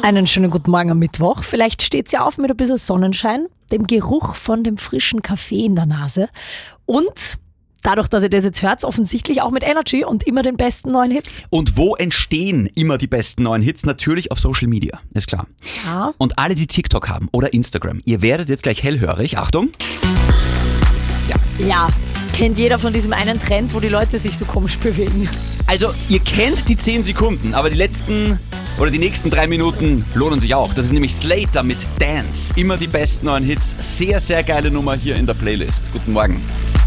Einen schönen guten Morgen am Mittwoch. Vielleicht steht ja auf mit ein bisschen Sonnenschein, dem Geruch von dem frischen Kaffee in der Nase und dadurch, dass ihr das jetzt hört, offensichtlich auch mit Energy und immer den besten neuen Hits. Und wo entstehen immer die besten neuen Hits? Natürlich auf Social Media, ist klar. Ja. Und alle, die TikTok haben oder Instagram, ihr werdet jetzt gleich hellhörig. Achtung. Ja, kennt jeder von diesem einen Trend, wo die Leute sich so komisch bewegen. Also, ihr kennt die 10 Sekunden, aber die nächsten 3 Minuten lohnen sich auch. Das ist nämlich Slater mit Dance. Immer die besten neuen Hits. Sehr, sehr geile Nummer hier in der Playlist. Guten Morgen.